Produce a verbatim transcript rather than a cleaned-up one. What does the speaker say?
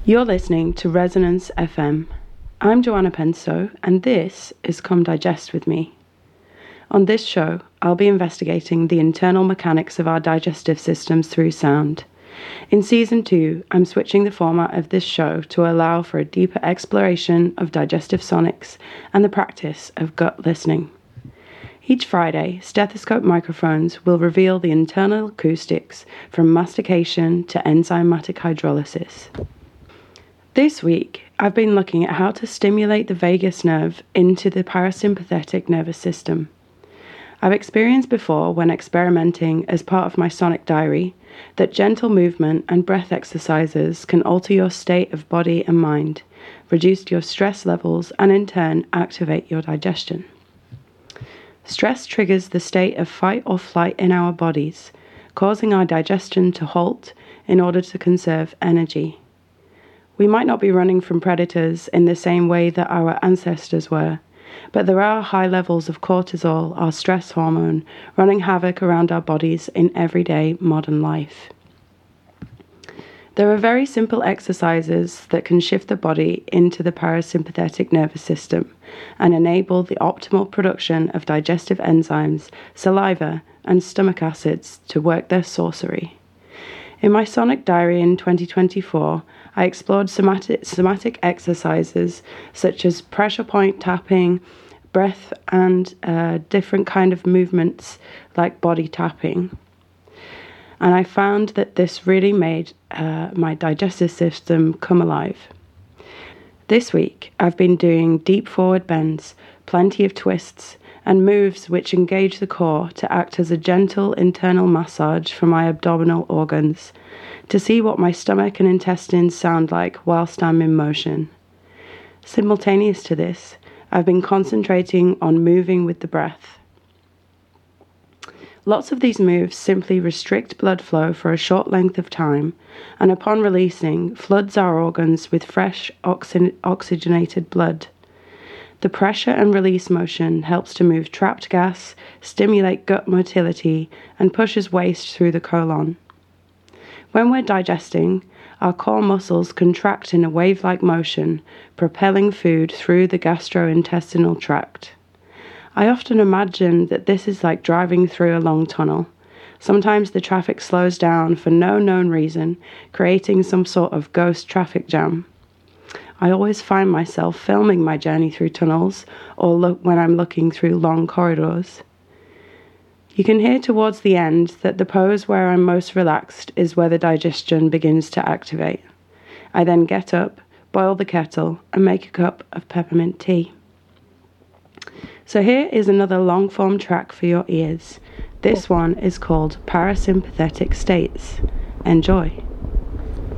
You're listening to Resonance F M. I'm Joanna Penso, and this is Come Digest With Me. On this show, I'll be investigating the internal mechanics of our digestive systems through sound. In Season two, I'm switching the format of this show to allow for a deeper exploration of digestive sonics and the practice of gut listening. Each Friday, stethoscope microphones will reveal the internal acoustics from mastication to enzymatic hydrolysis. This week, I've been looking at how to stimulate the vagus nerve into the parasympathetic nervous system. I've experienced before, when experimenting as part of my sonic diary, that gentle movement and breath exercises can alter your state of body and mind, reduce your stress levels, and in turn activate your digestion. Stress triggers the state of fight or flight in our bodies, causing our digestion to halt in order to conserve energy. We might not be running from predators in the same way that our ancestors were, but there are high levels of cortisol, our stress hormone, running havoc around our bodies in everyday modern life. There are very simple exercises that can shift the body into the parasympathetic nervous system and enable the optimal production of digestive enzymes, saliva, and stomach acids to work their sorcery. In my sonic diary in twenty twenty-four, I explored somatic, somatic exercises such as pressure point tapping, breath, and uh, different kind of movements like body tapping. And I found that this really made uh, my digestive system come alive. This week, I've been doing deep forward bends, plenty of twists, and moves which engage the core to act as a gentle internal massage for my abdominal organs, to see what my stomach and intestines sound like whilst I'm in motion. Simultaneous to this, I've been concentrating on moving with the breath. Lots of these moves simply restrict blood flow for a short length of time, and upon releasing, floods our organs with fresh oxy- oxygenated blood. The pressure and release motion helps to move trapped gas, stimulate gut motility, and pushes waste through the colon. When we're digesting, our core muscles contract in a wave-like motion, propelling food through the gastrointestinal tract. I often imagine that this is like driving through a long tunnel. Sometimes the traffic slows down for no known reason, creating some sort of ghost traffic jam. I always find myself filming my journey through tunnels or look when I'm looking through long corridors. You can hear towards the end that the pose where I'm most relaxed is where the digestion begins to activate. I then get up, boil the kettle, and make a cup of peppermint tea. So here is another long-form track for your ears. This one is called Parasympathetic States. Enjoy.